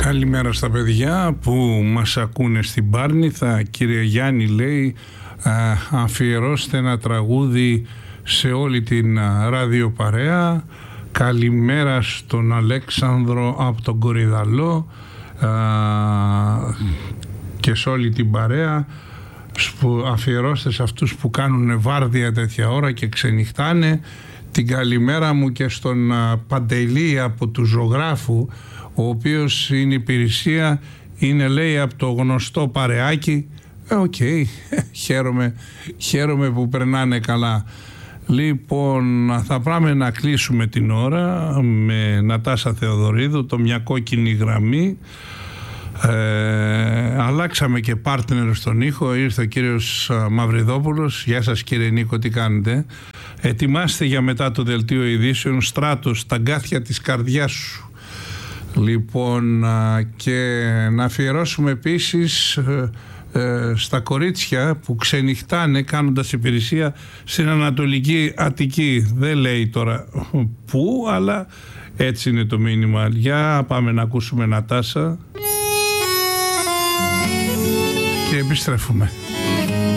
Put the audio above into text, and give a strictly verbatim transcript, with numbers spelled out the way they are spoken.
Καλημέρα στα παιδιά που μας ακούνε στην Πάρνηθα. Κύριε Γιάννη λέει, α, αφιερώστε ένα τραγούδι σε όλη την ραδιοπαρέα. Καλημέρα στον Αλέξανδρο από τον Κορυδαλό α, και σε όλη την παρέα. Αφιερώστε σε αυτούς που κάνουν βάρδια τέτοια ώρα και ξενυχτάνε. Την καλημέρα μου και στον Παντελή από του Ζωγράφου, ο οποίος είναι υπηρεσία, είναι λέει από το γνωστό παρεάκι. Ε, οκ, okay. χαίρομαι, χαίρομαι που περνάνε καλά. Λοιπόν, θα πάμε να κλείσουμε την ώρα με Νατάσα Θεοδωρίδου, το Μια κόκκινη γραμμή. Ε, αλλάξαμε και partner στον ήχο. Ήρθε ο κύριος Μαυριδόπουλος. Γεια σας κύριε Νίκο, τι κάνετε? Ετοιμάστε για μετά το δελτίο ειδήσεων. Στράτος, τα γκάθια της καρδιάς σου. Λοιπόν, και να αφιερώσουμε επίσης ε, ε, στα κορίτσια που ξενυχτάνε κάνοντας υπηρεσία στην Ανατολική Αττική. Δεν λέει τώρα πού, αλλά έτσι είναι το μήνυμα. Για πάμε να ακούσουμε Νατάσα και επιστρέφουμε.